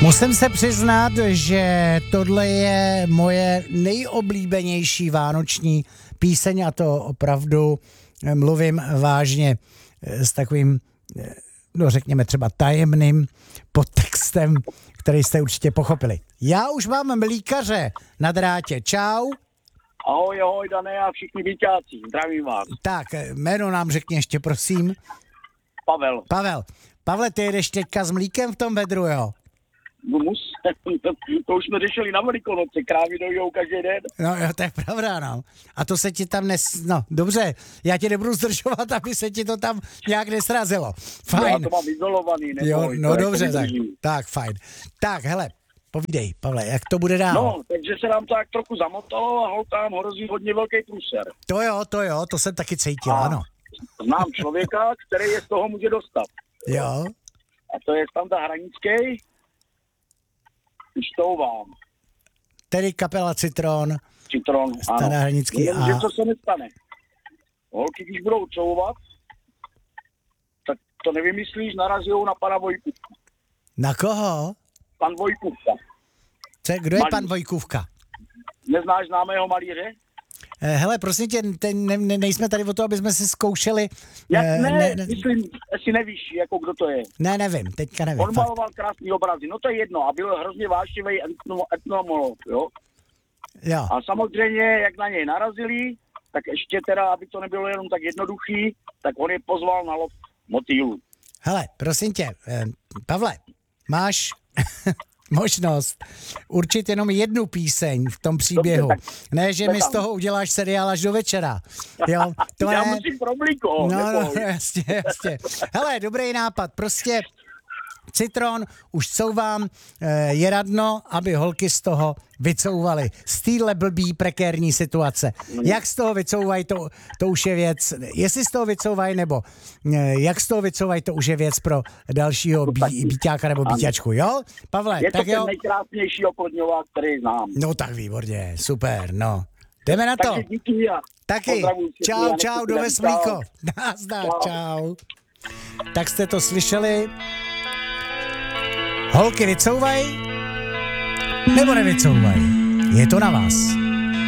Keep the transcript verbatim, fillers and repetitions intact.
Musím se přiznat, že tohle je moje nejoblíbenější vánoční píseň a to opravdu mluvím vážně s takovým, no řekněme třeba tajemným podtextem, který jste určitě pochopili. Já už mám mlíkaře na drátě. Čau. Ahoj, ahoj, Dané a všichni víťáci. Zdravím vás. Tak, jméno nám řekni ještě, prosím. Pavel. Pavel. Pavle, ty jedeš teďka s mlíkem v tom vedru, jo? No musím, to, to už jsme řešili na Velikonoce, krávy dojou každý den. No jo, to je pravda, no. A to se ti tam nes... No, dobře, já tě nebudu zdržovat, aby se ti to tam nějak nesrazilo. Fajn. No, já to mám izolovaný, nebo... Jo, no to dobře, tak, tak, fajn. Tak, hele, povídej, Pavle, jak to bude dál? No, takže se nám tak trochu zamotalo a holkám hrozí hodně velký průser. To jo, to jo, to jsem taky cítil, a ano. Znám člověka, který je z toho může dostat. Jo. A to je Standa Hranický. Už to vám. Tedy kapela Citron. Citron, ano. Standa Hranický a... a... co se nestane. Holky, když budou couvat, tak to nevymyslíš, narazijou na pana Vojkůvka. Na koho? Pan Vojkůvka. Co, kdo je Malíř. pan Vojkůvka? Neznáš známého malíře? Eh, hele, prosím tě, ten, ne, ne, nejsme tady o to, aby jsme si zkoušeli... Jak eh, ne, ne, ne, myslím, jestli nevíš, jako kdo to je. ne, nevím, teďka nevím. On Fakt. maloval krásný obrazy, no to je jedno a byl hrozně vášnivý etno, etnomolog, jo. Jo. A samozřejmě, jak na něj narazili, tak ještě teda, aby to nebylo jenom tak jednoduchý, tak on je pozval na lov motýlu. Hele, prosím tě, eh, Pavle, máš možnost určit jenom jednu píseň v tom příběhu. Dobře, Ne, že mi z tam. toho uděláš seriál až do večera. Jo, to Já ne. musím problíko. No, no, jasně, jasně. Hele, dobrý nápad, prostě Citron, už couvám, je radno, aby holky z toho vycouvaly. Z téhle blbý prekérní situace. Jak z toho vycouvají, to, to už je věc, jestli z toho vycouvají, nebo jak z toho vycouvají, to už je věc pro dalšího bí, býťáka nebo býťačku, jo? Pavle, je to tak ten jo? nejkrásnější oplodňovák, který znám. No tak výborně, super, no. Jdeme na to. Takže díky a Taky. Čau, čau, do Vesmlíko. Nazdar, čau. čau. Tak jste to slyšeli? Holky vycouvají? Nebo nevycouvají? Je to na vás.